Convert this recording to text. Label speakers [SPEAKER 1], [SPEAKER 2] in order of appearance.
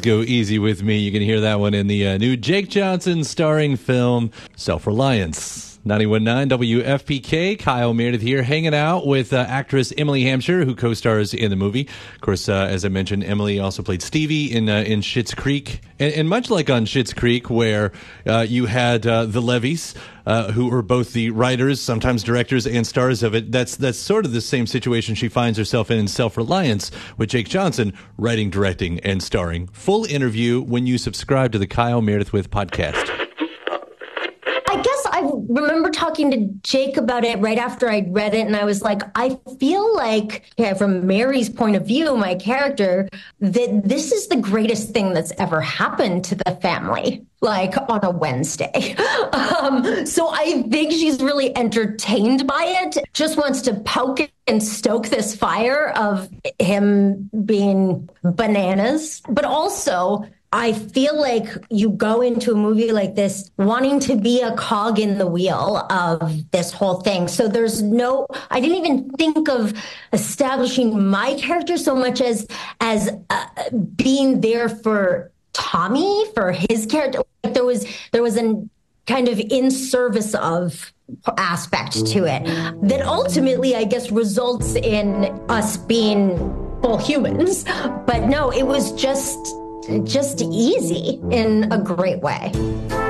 [SPEAKER 1] always go easy with me. You can hear that one in the new Jake Johnson starring film, Self-Reliance. 91.9 WFPK, Kyle Meredith here, hanging out with actress Emily Hampshire, who co-stars in the movie. Of course, as I mentioned, Emily also played Stevie in Schitt's Creek. And much like on Schitt's Creek, where you had the Levies, who were both the writers, sometimes directors, and stars of it, that's sort of the same situation she finds herself in Self-Reliance, with Jake Johnson writing, directing, and starring. Full interview when you subscribe to the Kyle Meredith With podcast.
[SPEAKER 2] I remember talking to Jake about it right after I'd read it, and I was like, I feel like, from Mary's point of view, my character, that this is the greatest thing that's ever happened to the family, like on a Wednesday. So I think she's really entertained by it, just wants to poke and stoke this fire of him being bananas, but also I feel like you go into a movie like this wanting to be a cog in the wheel of this whole thing. So I didn't even think of establishing my character so much as being there for Tommy, for his character. Like there was a kind of in service of aspect to it that ultimately, I guess, results in us being full humans. But no, it was just easy in a great way.